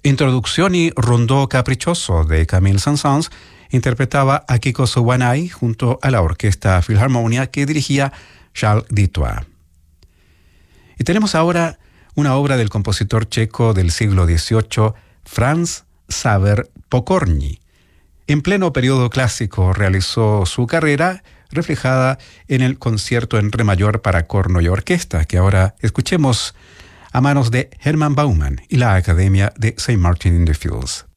Introducción y Rondó Caprichoso de Camille Saint-Saëns interpretaba a Kiko Sowanai junto a la Orquesta Filarmonia que dirigía Charles Dutoit. Y tenemos ahora una obra del compositor checo del siglo XVIII, Franz Xaver Pokorny. En pleno periodo clásico realizó su carrera reflejada en el concierto en re mayor para corno y orquesta, que ahora escuchemos a manos de Hermann Baumann y la Academia de St. Martin in the Fields.